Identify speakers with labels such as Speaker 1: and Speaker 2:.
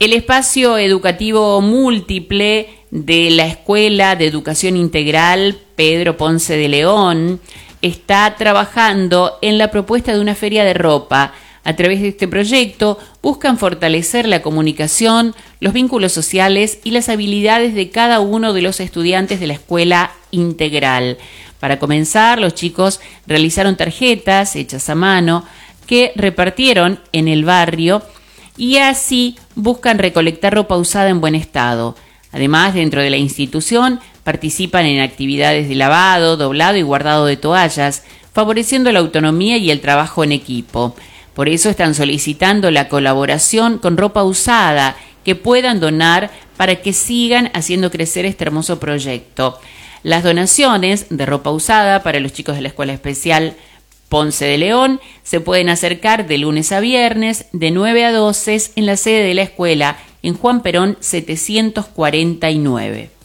Speaker 1: El espacio educativo múltiple de la Escuela de Educación Integral Pedro Ponce de León está trabajando en la propuesta de una feria de ropa. A través de este proyecto buscan fortalecer la comunicación, los vínculos sociales y las habilidades de cada uno de los estudiantes de la escuela integral. Para comenzar, los chicos realizaron tarjetas hechas a mano que repartieron en el barrio y así buscan recolectar ropa usada en buen estado. Además, dentro de la institución participan en actividades de lavado, doblado y guardado de toallas, favoreciendo la autonomía y el trabajo en equipo. Por eso están solicitando la colaboración con ropa usada que puedan donar para que sigan haciendo crecer este hermoso proyecto. Las donaciones de ropa usada para los chicos de la Escuela Especial Ponce de León se pueden acercar de lunes a viernes de 9 a 12 en la sede de la escuela en Juan Perón 749.